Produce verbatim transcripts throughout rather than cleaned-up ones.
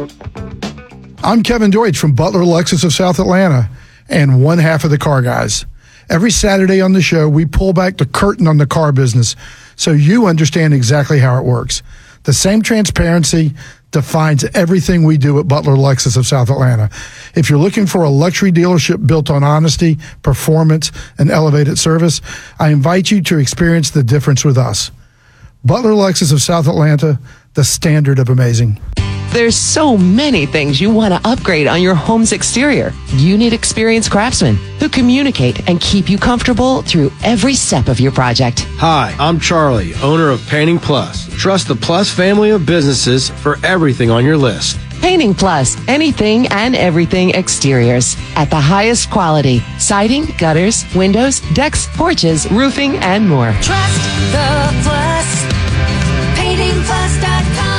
I'm Kevin Deutsch from Butler Lexus of South Atlanta and one half of the Car Guys. Every Saturday on the show, we pull back the curtain on the car business so you understand exactly how it works. The same transparency defines everything we do at Butler Lexus of South Atlanta. If you're looking for a luxury dealership built on honesty, performance, and elevated service, I invite you to experience the difference with us. Butler Lexus of South Atlanta, the standard of amazing. There's so many things you want to upgrade on your home's exterior. You need experienced craftsmen who communicate and keep you comfortable through every step of your project. Hi, I'm Charlie, owner of Painting Plus. Trust the Plus family of businesses for everything on your list. Painting Plus, anything and everything exteriors at the highest quality. Siding, gutters, windows, decks, porches, roofing, and more. Trust the Plus. painting plus dot com.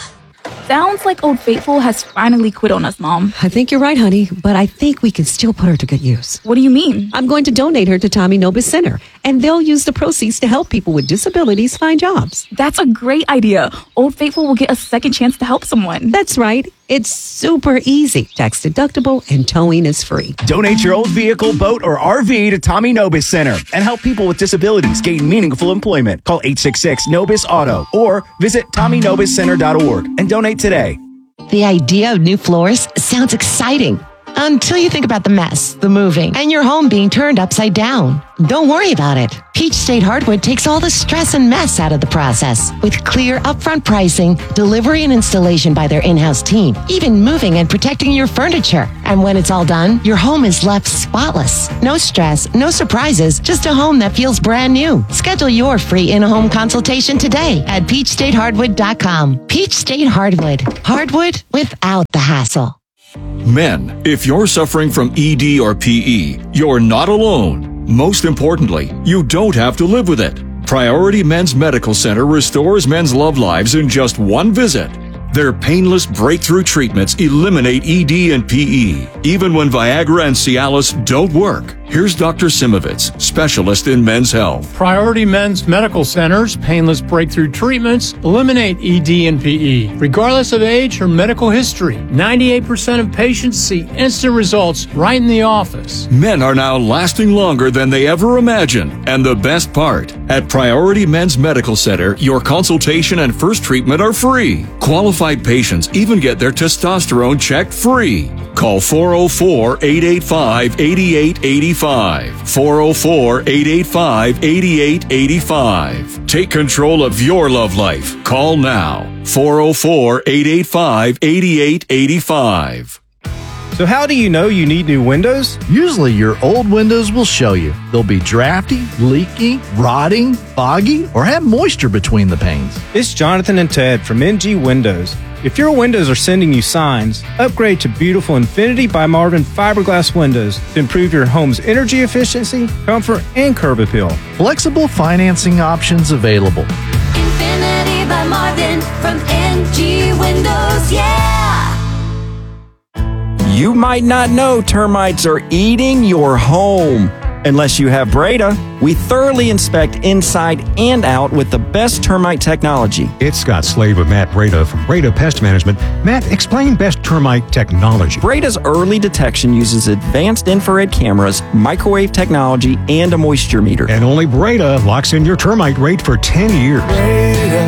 Sounds like Old Faithful has finally quit on us, Mom. I think you're right, honey, but I think we can still put her to good use. What do you mean? I'm going to donate her to Tommy Nobis Center, and they'll use the proceeds to help people with disabilities find jobs. That's a great idea. Old Faithful will get a second chance to help someone. That's right. It's super easy, tax deductible, and towing is free. Donate your old vehicle, boat, or R V to Tommy Nobis Center and help people with disabilities gain meaningful employment. Call eight six six Nobis Auto or visit tommy nobis center dot org and donate today. The idea of new floors sounds exciting until you think about the mess, the moving, and your home being turned upside down. Don't worry about it. Peach State Hardwood takes all the stress and mess out of the process with clear upfront pricing, delivery and installation by their in-house team, even moving and protecting your furniture. And when it's all done, your home is left spotless. No stress, no surprises, just a home that feels brand new. Schedule your free in-home consultation today at peach state hardwood dot com. Peach State Hardwood. Hardwood without the hassle. Men, if you're suffering from E D or P E, you're not alone. Most importantly, you don't have to live with it. Priority Men's Medical Center restores men's love lives in just one visit. Their painless breakthrough treatments eliminate E D and P E, even when Viagra and Cialis don't work. Here's Doctor Simovitz, specialist in men's health. Priority Men's Medical Center's painless breakthrough treatments eliminate E D and P E, regardless of age or medical history. ninety-eight percent of patients see instant results right in the office. Men are now lasting longer than they ever imagined. And the best part, at Priority Men's Medical Center, your consultation and first treatment are free. Qualified patients even get their testosterone checked free. Call four oh four, eight eight five, eight eight eight five. four oh four, eight eight five, eight eight eight five. Take control of your love life. Call now. four oh four, eight eight five, eight eight eight five. So how do you know you need new windows? Usually your old windows will show you. They'll be drafty, leaky, rotting, foggy, or have moisture between the panes. It's Jonathan and Ted from N G Windows. If your windows are sending you signs, upgrade to beautiful Infinity by Marvin fiberglass windows to improve your home's energy efficiency, comfort, and curb appeal. Flexible financing options available. Infinity by Marvin from N G Windows, yeah! You might not know termites are eating your home. Unless you have Breda, we thoroughly inspect inside and out with the best termite technology. It's Scott Slade with Matt Breda from Breda Pest Management. Matt, explain best termite technology. Breda's early detection uses advanced infrared cameras, microwave technology, and a moisture meter. And only Breda locks in your termite rate for ten years. Breda,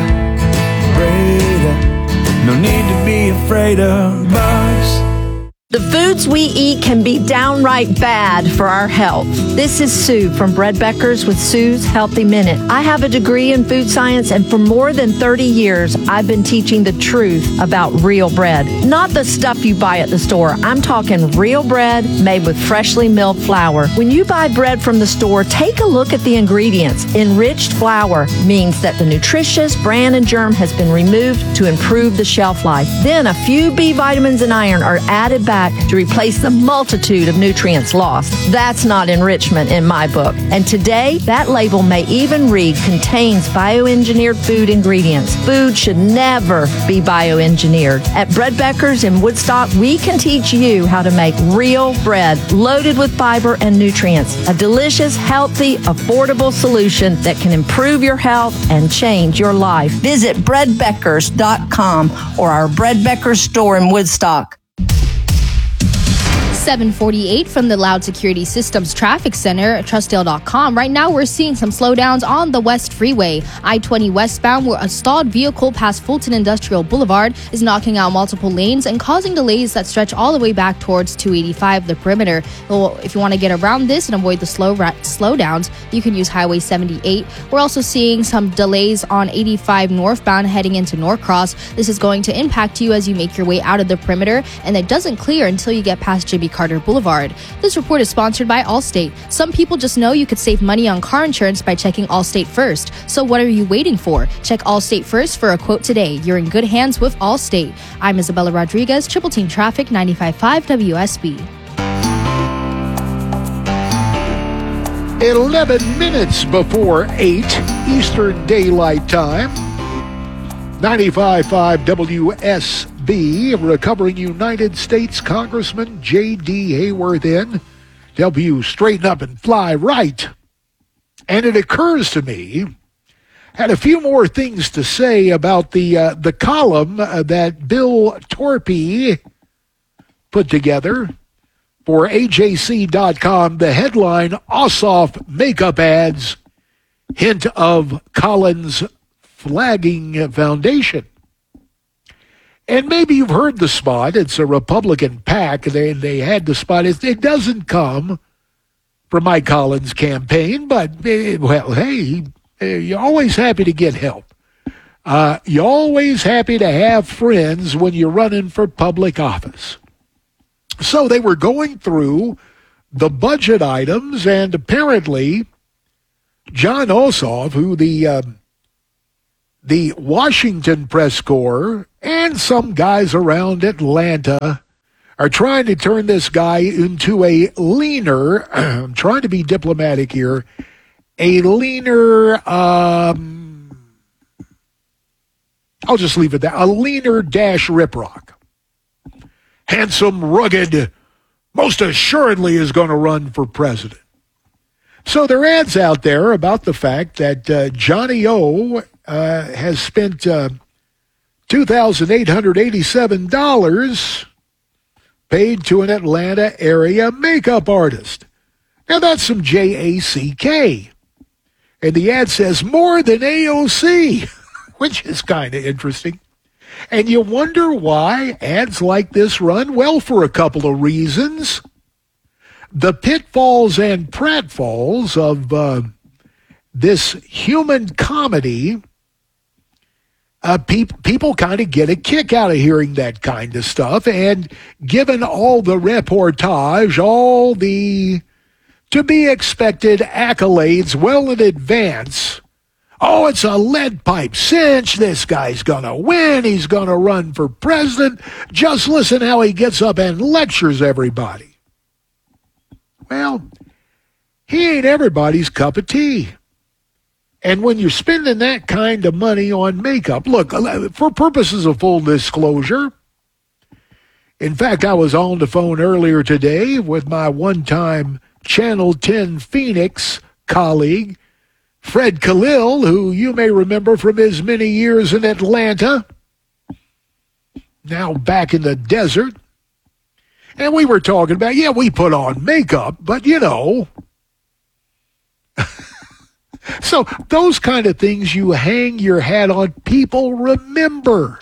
Breda, no need to be afraid of bugs. The foods we eat can be downright bad for our health. This is Sue from Bread Beckers with Sue's Healthy Minute. I have a degree in food science, and for more than thirty years, I've been teaching the truth about real bread. Not the stuff you buy at the store. I'm talking real bread made with freshly milled flour. When you buy bread from the store, take a look at the ingredients. Enriched flour means that the nutritious bran and germ has been removed to improve the shelf life. Then a few B vitamins and iron are added back back to replace the multitude of nutrients lost. That's not enrichment in my book. And today, that label may even read contains bioengineered food ingredients. Food should never be bioengineered. At Bread Beckers in Woodstock, we can teach you how to make real bread loaded with fiber and nutrients. A delicious, healthy, affordable solution that can improve your health and change your life. Visit bread beckers dot com or our Bread Beckers store in Woodstock. seven forty-eight from the Loud Security Systems Traffic Center at Trustdale dot com. Right now, we're seeing some slowdowns on the West Freeway. I twenty westbound, where a stalled vehicle past Fulton Industrial Boulevard is knocking out multiple lanes and causing delays that stretch all the way back towards two eighty-five, the perimeter. Well, if you want to get around this and avoid the slow ra- slowdowns, you can use Highway seventy-eight. We're also seeing some delays on eighty-five northbound heading into Norcross. This is going to impact you as you make your way out of the perimeter, and it doesn't clear until you get past Jimmy Carter Boulevard. This report is sponsored by Allstate. Some people just know you could save money on car insurance by checking Allstate first. So what are you waiting for? Check Allstate first for a quote today. You're in good hands with Allstate. I'm Isabella Rodriguez, Triple Team Traffic, ninety-five point five W S B. eleven minutes before eight Eastern Daylight Time. ninety-five point five W S B, recovering United States Congressman J D. Hayworth in to help you straighten up and fly right. And it occurs to me, had a few more things to say about the uh, the column uh, that Bill Torpy put together for A J C dot com. The headline, Ossoff makeup ads, hint of Collins flagging foundation. And maybe you've heard the spot. It's a Republican PAC. They they had the spot. It, it doesn't come from Mike Collins' campaign, but, eh, well, hey, eh, you're always happy to get help. Uh, you're always happy to have friends when you're running for public office. So they were going through the budget items, and apparently John Ossoff, who the uh, the Washington press corps and some guys around Atlanta are trying to turn this guy into a leaner, I'm trying to be diplomatic here, a leaner, um, I'll just leave it there, a leaner Dash Riprock. Handsome, rugged, most assuredly is going to run for president. So there are ads out there about the fact that uh, Johnny O uh, has spent uh, two thousand eight hundred eighty-seven dollars paid to an Atlanta area makeup artist. Now that's some J A C K. And the ad says more than A O C, which is kind of interesting. And you wonder why ads like this run? Well, for a couple of reasons. The pitfalls and pratfalls of uh, this human comedy, uh, pe- people kind of get a kick out of hearing that kind of stuff. And given all the reportage, all the to-be-expected accolades well in advance, oh, it's a lead pipe cinch. This guy's going to win. He's going to run for president. Just listen how he gets up and lectures everybody. Well, he ain't everybody's cup of tea. And when you're spending that kind of money on makeup, look, for purposes of full disclosure, in fact, I was on the phone earlier today with my one-time Channel ten Phoenix colleague, Fred Khalil, who you may remember from his many years in Atlanta, now back in the desert. And we were talking about, yeah, we put on makeup, but, you know. So those kind of things you hang your hat on, people remember.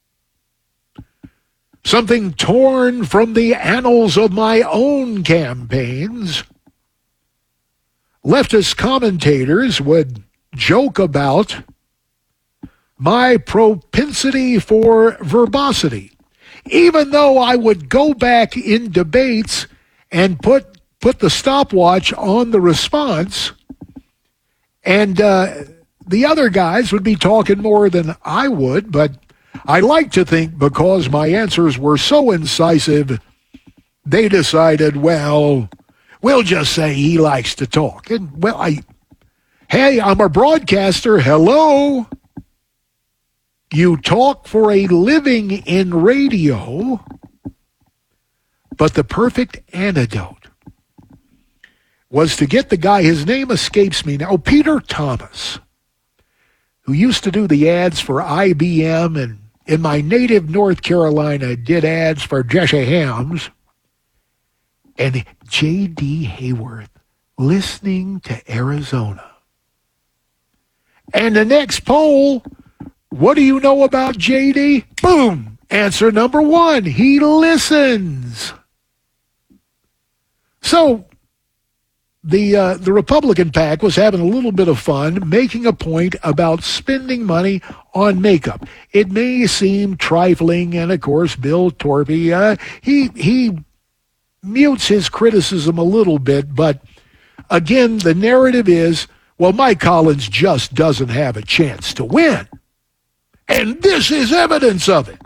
Something torn from the annals of my own campaigns. Leftist commentators would joke about my propensity for verbosity, even though I would go back in debates and put put the stopwatch on the response, and uh, the other guys would be talking more than I would, but I like to think because my answers were so incisive they decided, well, we'll just say he likes to talk. And, well, I, hey, I'm a broadcaster. Hello. You talk for a living in radio, but the perfect antidote was to get the guy, his name escapes me now, Peter Thomas, who used to do the ads for I B M and in my native North Carolina did ads for Jesse Helms, and J D. Hayworth listening to Arizona. And the next poll, what do you know about J D? Boom! Answer number one, he listens. So, the uh, the Republican PAC was having a little bit of fun making a point about spending money on makeup. It may seem trifling, and of course, Bill Torpy, uh, he he mutes his criticism a little bit, but again, the narrative is, well, Mike Collins just doesn't have a chance to win. And this is evidence of it.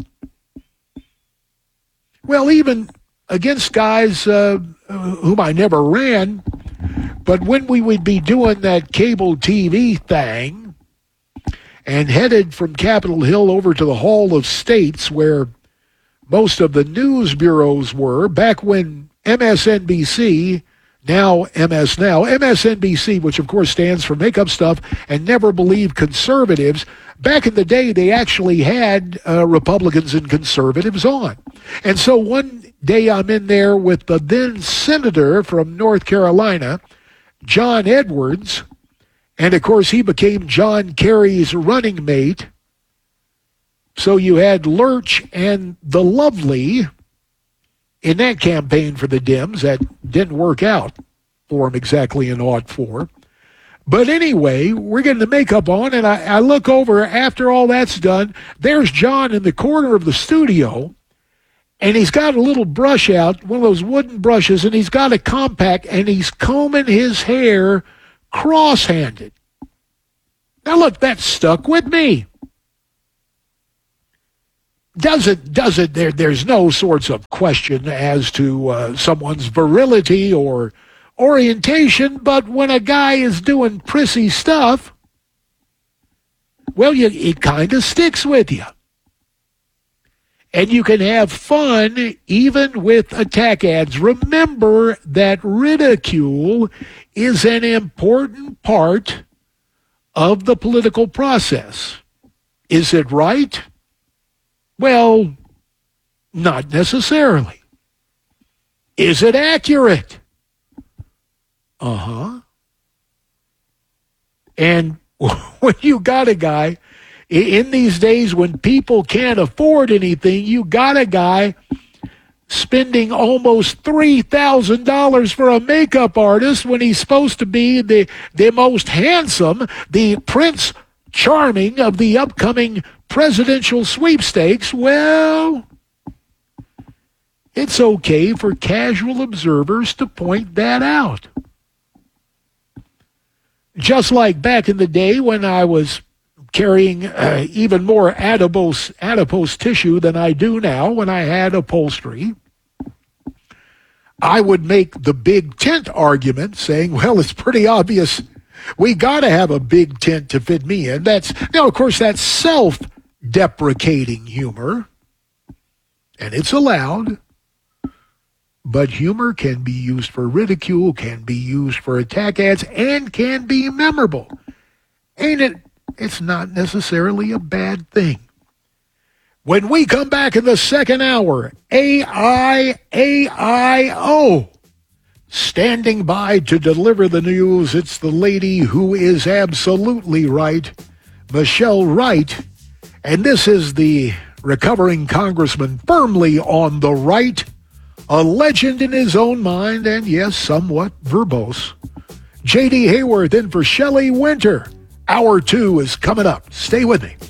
Well, even against guys uh, whom I never ran, but when we would be doing that cable T V thing and headed from Capitol Hill over to the Hall of States where most of the news bureaus were, back when M S N B C, now M S Now, M S N B C, which of course stands for Make Up Stuff and Never Believe Conservatives, back in the day they actually had uh, Republicans and conservatives on. And so one day I'm in there with the then senator from North Carolina, John Edwards, and of course he became John Kerry's running mate. So you had Lurch and the Lovely in that campaign for the Dems. That didn't work out for him exactly in ought four. But anyway, we're getting the makeup on, and I, I look over after all that's done. There's John in the corner of the studio, and he's got a little brush out, one of those wooden brushes, and he's got a compact, and he's combing his hair cross-handed. Now, look, that stuck with me. Does it, does it, there, there's no sorts of question as to uh, someone's virility or orientation, but when a guy is doing prissy stuff, well, you, it kind of sticks with you. And you can have fun even with attack ads. Remember that ridicule is an important part of the political process. Is it right? Well, not necessarily. Is it accurate? Uh-huh. And when you got a guy, in these days when people can't afford anything, you got a guy spending almost three thousand dollars for a makeup artist when he's supposed to be the, the most handsome, the Prince Charming of the upcoming presidential sweepstakes. Well, it's okay for casual observers to point that out. Just like back in the day when I was carrying uh, even more adipose, adipose tissue than I do now when I had upholstery, I would make the big tent argument saying, well, it's pretty obvious we got to have a big tent to fit me in. That's, now, of course, that's self-deprecating humor, and it's allowed. But humor can be used for ridicule, can be used for attack ads, and can be memorable. Ain't it? It's not necessarily a bad thing. When we come back in the second hour, A I A I O, standing by to deliver the news. It's the lady who is absolutely right, Michelle Wright. And this is the recovering congressman firmly on the right, a legend in his own mind, and yes, somewhat verbose. J D. Hayworth in for Shelley Winter. Hour two is coming up. Stay with me.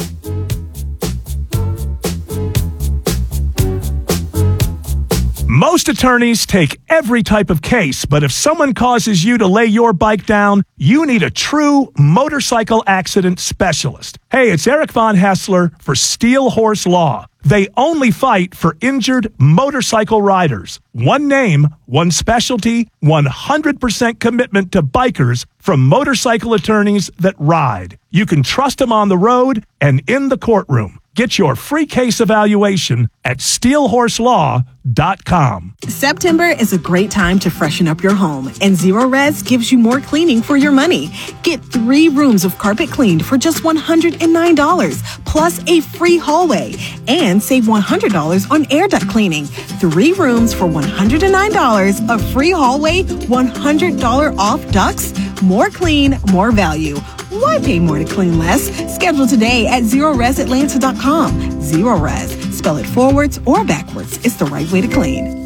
Most Most attorneys take every type of case, but if someone causes you to lay your bike down, you need a true motorcycle accident specialist. Hey, it's Eric Von Hessler for Steel Horse Law. They only fight for injured motorcycle riders. One name, one specialty, one hundred percent commitment to bikers from motorcycle attorneys that ride. You can trust them on the road and in the courtroom. Get your free case evaluation at steel horse law dot com. September is a great time to freshen up your home, and Zero Res gives you more cleaning for your money. Get three rooms of carpet cleaned for just one hundred nine dollars, plus a free hallway, and save one hundred dollars on air duct cleaning. Three rooms for one hundred nine dollars, a free hallway, one hundred dollars off ducts. More clean, more value. Why pay more to clean less? Schedule today at zero res atlanta dot com. Zero Res. Spell it forwards or backwards. It's the right way to clean.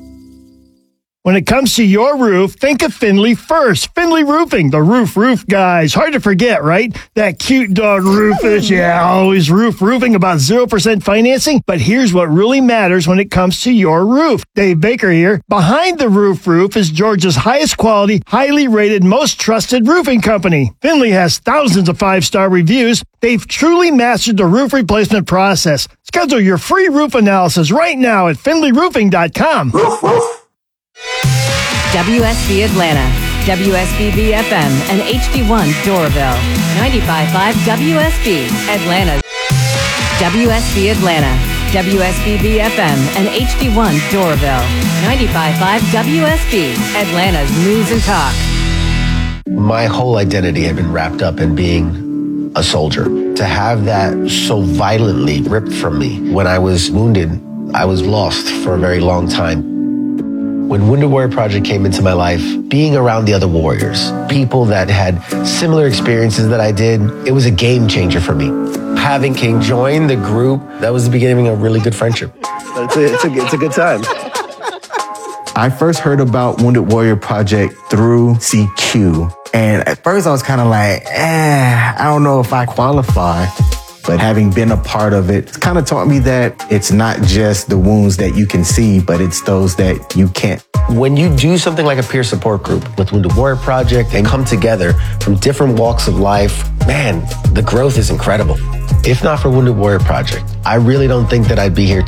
When it comes to your roof, think of Finley first. Finley Roofing, the roof roof guys. Hard to forget, right? That cute dog Rufus. Yeah, always roof roofing about zero percent financing. But here's what really matters when it comes to your roof. Dave Baker here. Behind the Roof Roof is Georgia's highest quality, highly rated, most trusted roofing company. Finley has thousands of five-star reviews. They've truly mastered the roof replacement process. Schedule your free roof analysis right now at finley roofing dot com. Roof, roof. W S B Atlanta, W S B B F M, and H D one Doraville, ninety-five point five W S B Atlanta, W S B Atlanta, W S B B F M, and H D one Doraville, ninety-five point five W S B Atlanta's news and talk. My whole identity had been wrapped up in being a soldier. To have that so violently ripped from me when I was wounded, I was lost for a very long time. When Wounded Warrior Project came into my life, being around the other warriors, people that had similar experiences that I did, it was a game changer for me. Having King join the group, that was the beginning of a really good friendship. It's a, it's a, it's a good time. I first heard about Wounded Warrior Project through C Q. And at first I was kind of like, eh, I don't know if I qualify. But having been a part of it, it's kind of taught me that it's not just the wounds that you can see, but it's those that you can't. When you do something like a peer support group with Wounded Warrior Project and come together from different walks of life, man, the growth is incredible. If not for Wounded Warrior Project, I really don't think that I'd be here